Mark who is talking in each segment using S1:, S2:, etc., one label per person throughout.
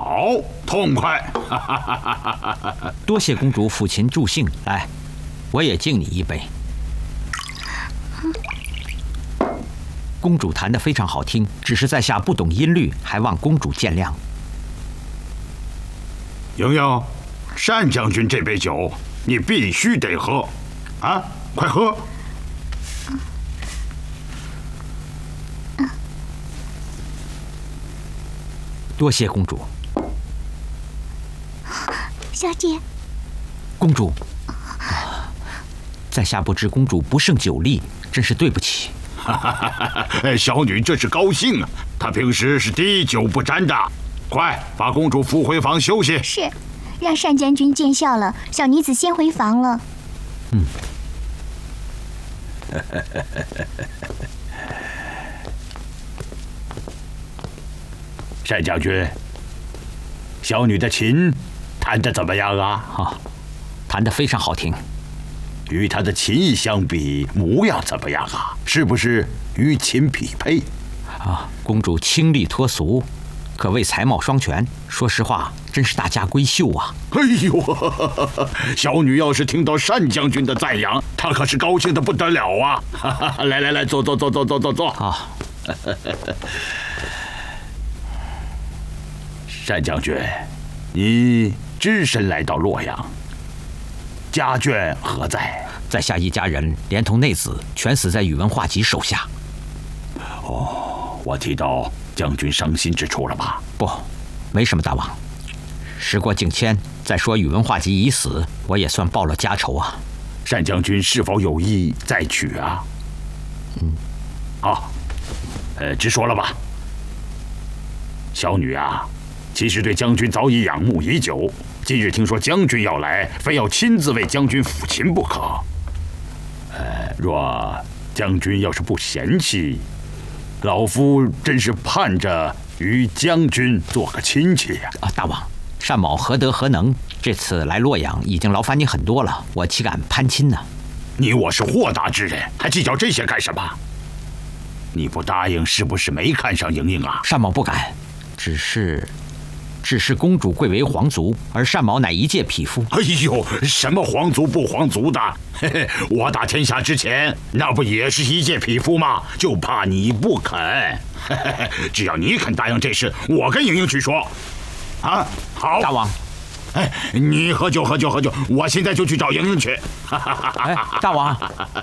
S1: 好，痛快！
S2: 多谢公主抚琴助兴，来，我也敬你一杯。公主弹得非常好听，只是在下不懂音律，还望公主见谅。
S1: 莹莹，单将军这杯酒你必须得喝，啊，快喝！
S2: 多谢公主。
S3: 小姐，
S2: 公主，在下不知公主不胜酒力，真是对不起。
S1: 小女这是高兴啊，她平时是滴酒不沾的。快把公主扶回房休息。
S3: 是，让单将军见笑了。小女子先回房了。
S1: 单将军，小女的琴弹得怎么样啊？
S2: 弹得非常好听。
S1: 与她的琴艺相比，模样怎么样啊？是不是与琴匹配？
S2: 公主清丽脱俗，可谓才貌双全。说实话，真是大家闺秀啊！
S1: 哎呦，小女要是听到单将军的赞扬，她可是高兴得不得了啊！来，坐。
S2: 啊，
S1: 单将军，你只身来到洛阳，家眷何在？
S2: 在下一家人连同内子全死在宇文化及手下。
S1: 我提到将军伤心之处了吧？
S2: 不，没什么，大王。时过境迁，再说宇文化及已死，我也算报了家仇啊。
S1: 单将军是否有意再娶啊？好，直说了吧。小女啊，其实对将军早已仰慕已久。今日听说将军要来，非要亲自为将军抚琴不可。若将军要是不嫌弃，老夫真是盼着与将军做个亲戚呀！
S2: 大王，单某何德何能？这次来洛阳已经劳烦你很多了，我岂敢攀亲呢？
S1: 你我是豁达之人，还计较这些干什么？你不答应，是不是没看上莹莹啊？
S2: 单某不敢，只是公主贵为皇族，而单某乃一介匹夫。
S1: 哎呦，什么皇族不皇族的？我打天下之前，那不也是一介匹夫吗？就怕你不肯。只要你肯答应这事，我跟莹莹去说。啊，好，
S2: 大王。
S1: 你喝酒，我现在就去找莹莹去。
S2: 大王。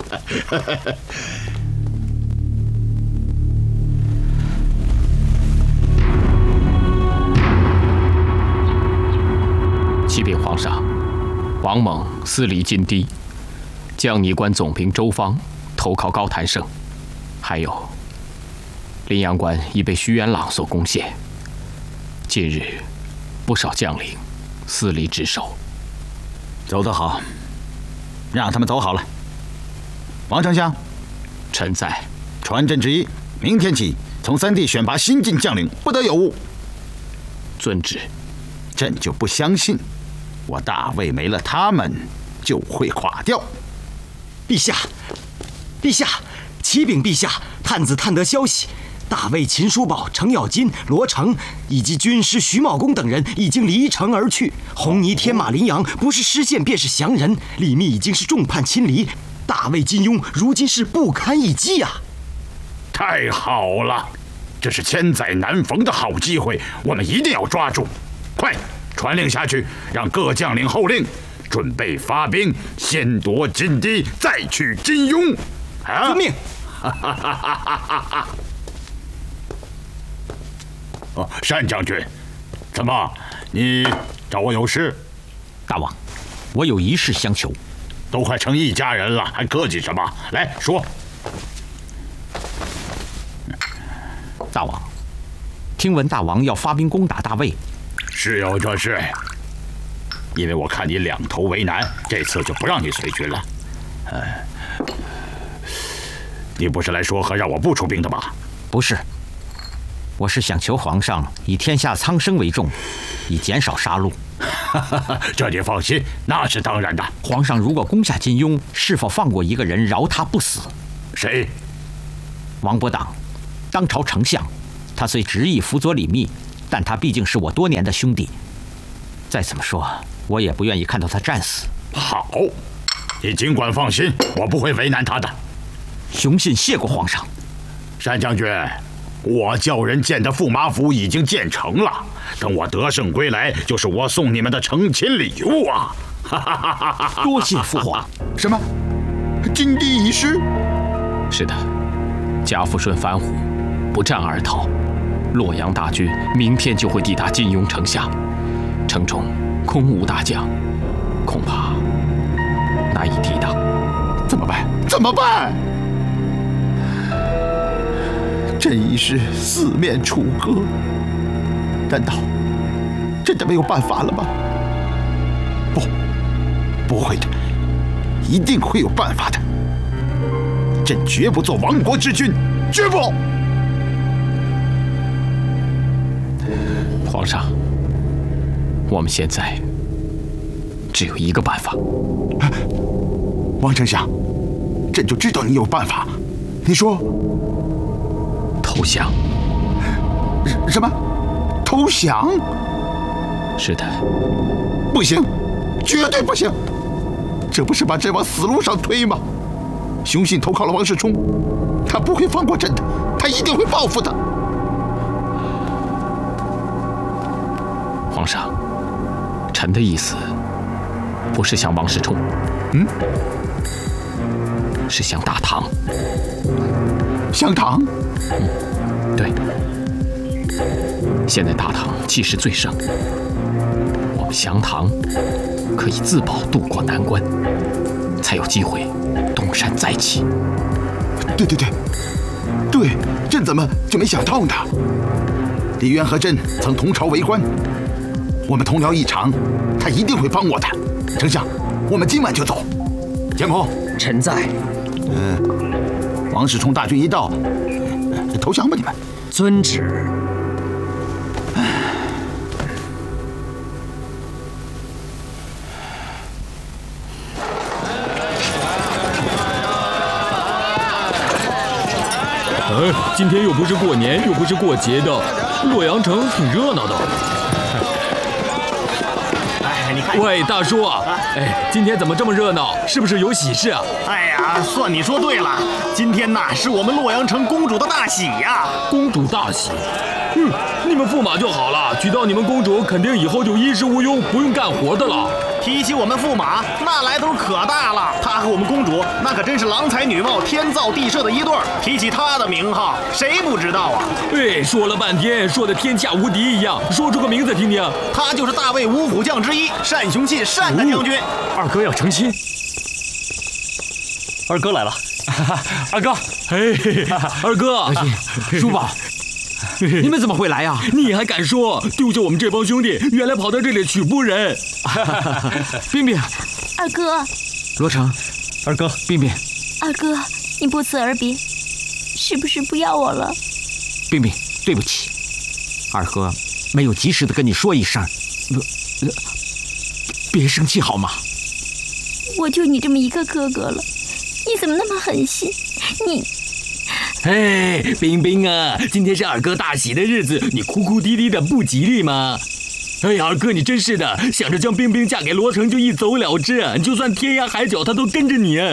S4: 启禀皇上，王猛私离金堤，将拟官总兵周芳投靠高谭胜，还有临阳关已被徐元朗所攻陷。近日，不少将领私离职守。
S5: 走得好，让他们走好了。王丞相，
S4: 臣在。
S5: 传朕旨意，明天起从3地选拔新进将领，不得有误。
S4: 遵旨。
S5: 朕就不相信，我大魏没了他们就会垮掉。
S6: 陛下，启禀陛下，探子探得消息，大魏秦叔宝、程咬金、罗成以及军师徐茂公等人已经离城而去。红泥天马林阳不是失陷便是降人，李密已经是众叛亲离，大魏金庸如今是不堪一击啊！
S1: 太好了，这是千载难逢的好机会，我们一定要抓住！快传令下去，让各将领候令，准备发兵，先夺金堤，再取金庸。
S6: 遵命。
S1: 单将军，怎么，你找我有事？
S2: 大王，我有一事相求。
S1: 都快成一家人了，还客气什么？来说。
S2: 大王，听闻大王要发兵攻打大魏。
S1: 是有这事，因为我看你两头为难，这次就不让你随军了。你不是来说和让我不出兵的吧？
S2: 不是，我是想求皇上以天下苍生为重，以减少杀戮。
S1: 这你放心，那是当然的。
S2: 皇上如果攻下金庸，是否放过一个人，饶他不死？
S1: 谁？
S2: 王伯党，当朝丞相，他虽执意辅佐李密， 但他毕竟是我多年的兄弟。再怎么说，我也不愿意看到他战死。
S1: 好，你尽管放心，我不会为难他的。
S2: 雄信谢过皇上。
S1: 单将军，我叫人建的驸马府已经建成了，等我得胜归来，就是我送你们的成亲礼物啊！
S2: 多谢父皇。
S5: 什么？金地已失？
S4: 是的，贾府顺反虎，不战而逃。洛阳大军明天就会抵达金庸城下，城中空无大将，恐怕难以抵挡。
S5: 怎么办？怎么办？朕已是四面楚歌，难道真的没有办法了吗？不会的，一定会有办法的。朕绝不做亡国之君，绝不！
S4: 皇上，我们现在只有一个办法。
S5: 王丞相，朕就知道你有办法。你说？
S4: 投降。
S5: 什么？投降？
S4: 是的。
S5: 不行，绝对不行！这不是把朕往死路上推吗？雄信投靠了王世充，他不会放过朕的，他一定会报复的。
S4: 皇上，臣的意思不是想王世充，是想大唐。
S5: 降唐？
S4: 对。现在大唐气势最盛，我们降唐可以自保渡过难关，才有机会东山再起。
S5: 对，朕怎么就没想到呢？李渊和朕曾同朝为官，我们同僚一场，他一定会帮我的。丞相，我们今晚就走。监控，
S6: 臣在。
S5: 王世充大军一到，投降吧你们。
S6: 遵旨。
S7: 今天又不是过年，又不是过节的，洛阳城挺热闹的。
S6: 你看，
S7: 喂，大叔啊，今天怎么这么热闹？是不是有喜事啊？
S6: 算你说对了，今天呐是我们洛阳城公主的大喜呀！
S7: 公主大喜？你们驸马就好了，娶到你们公主，肯定以后就衣食无忧，不用干活的了。
S6: 提起我们驸马，那来头可大了。他和我们公主那可真是郎才女貌、天造地设的一对儿。提起他的名号，谁不知道啊？
S7: 说了半天，说的天下无敌一样，说出个名字听听。
S6: 他就是大魏五虎将之一单雄信，单大将军。
S7: 二哥要成亲。
S6: 二哥来了，二哥，
S7: 二哥，
S2: 叔宝。你们怎么会来呀？
S7: 你还敢说？丢下我们这帮兄弟，原来跑到这里娶夫人。
S2: 冰冰，
S3: 二哥，
S2: 罗成，
S6: 二哥，
S2: 冰冰，
S3: 二哥，你不辞而别，是不是不要我了？
S2: 冰冰，对不起，二哥没有及时的跟你说一声，别生气好吗？
S3: 我就你这么一个哥哥了，你怎么那么狠心？你。
S7: 冰冰啊，今天是二哥大喜的日子，你哭哭啼啼的不吉利吗？二哥你真是的，想着将冰冰嫁给罗成就一走了之，就算天涯海角他都跟着你。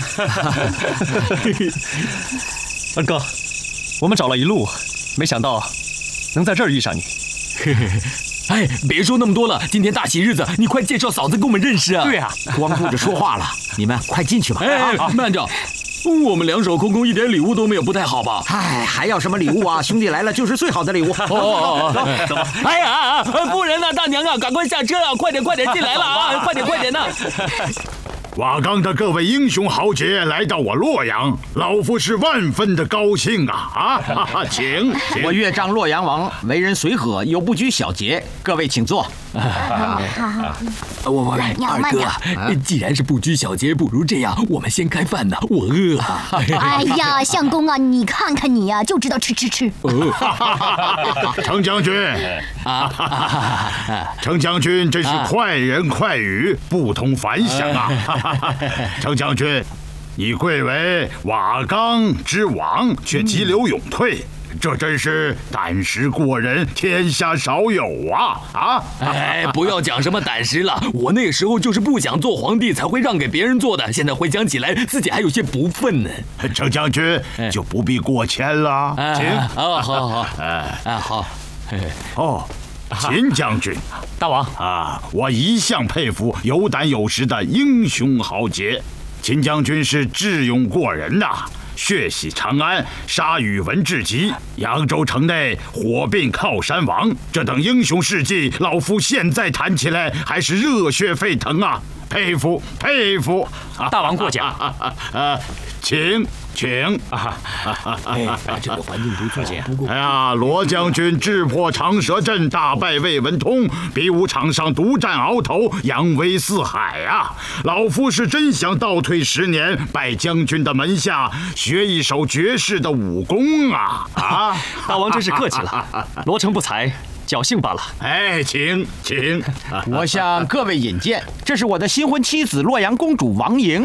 S6: 二哥，我们找了一路，没想到能在这儿遇上你。
S7: 别说那么多了，今天大喜日子，你快介绍嫂子跟我们认识啊！
S2: 对啊，光顾着说话了，你们快进去吧。
S7: 慢着。我们两手空空，一点礼物都没有，不太好吧？
S2: 还要什么礼物啊？兄弟来了就是最好的礼物。
S7: 走吧。夫人呐，大娘啊，赶快下车啊！快点进来了啊！快点呐！
S1: 瓦岗的各位英雄豪杰来到我洛阳，老夫是万分的高兴啊！请。
S2: 我岳丈洛阳王为人随和，又不拘小节，各位请坐。
S7: 二哥，既然是不拘小节，不如这样，我们先开饭呢，我饿。
S3: 哎呀，相公啊，你看看你呀，就知道吃。
S1: 程将军程将军真是快人快语，不同凡响啊！程将军，你贵为瓦岗之王，却急流勇退， 这真是胆识过人，天下少有啊！
S7: 哎，不要讲什么胆识了，我那时候就是不想做皇帝，才会让给别人做的。现在回想起来，自己还有些不忿呢。
S1: 程将军就不必过谦了，请。
S7: 好，好。
S1: 哦，秦将军，
S2: 大王
S1: 啊，我一向佩服有胆有识的英雄豪杰，秦将军是智勇过人呐。血洗长安，杀宇文智及，扬州城内火并靠山王，这等英雄事迹，老夫现在谈起来还是热血沸腾啊！佩服！
S2: 大王过奖。
S1: 请。
S2: 这个环境不错些。
S1: 哎呀，罗将军智破长蛇阵，大败魏文通，比武场上独占鳌头，扬威四海啊！老夫是真想倒退10年，拜将军的门下，学一手绝世的武功啊！
S2: 大王真是客气了，罗成不才，侥幸罢了。
S1: 哎，请。
S2: 我向各位引荐，这是我的新婚妻子洛阳公主王莹。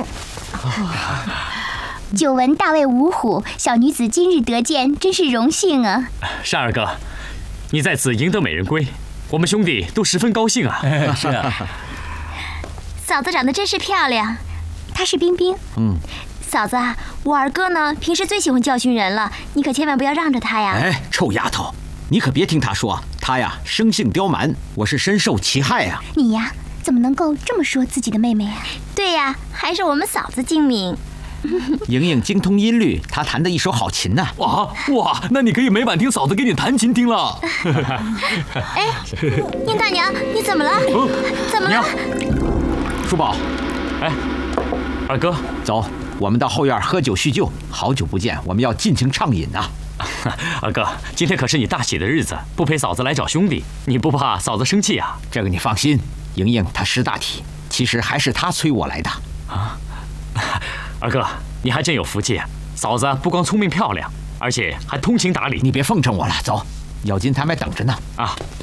S8: 久闻大魏五虎，小女子今日得见，真是荣幸啊！
S2: 单二哥，你在此赢得美人归，我们兄弟都十分高兴啊！
S7: 是啊，
S3: 嫂子长得真是漂亮，
S8: 她是冰冰。
S3: 嫂子，我二哥呢，平时最喜欢教训人了，你可千万不要让着他呀！
S2: 哎，臭丫头，你可别听他说，他呀生性刁蛮，我是深受其害呀。
S8: 你呀，怎么能够这么说自己的妹妹啊？
S3: 对呀，还是我们嫂子精明。
S2: 莹莹精通音律，她弹的一手好琴呐。
S7: 哇，那你可以每晚听嫂子给你弹琴听了。
S3: 哎，宁大娘，你怎么了？怎么了？
S2: 叔宝，哎，二哥，走，我们到后院喝酒叙旧。好久不见，我们要尽情畅饮啊！
S9: 二哥，今天可是你大喜的日子，不陪嫂子来找兄弟，你不怕嫂子生气啊？
S2: 这个你放心，莹莹她识大体，其实还是她催我来的啊。
S9: 二哥，你还真有福气啊！嫂子不光聪明漂亮，而且还通情达理。
S2: 你别奉承我了，走，咬金摊外等着呢。
S9: 啊，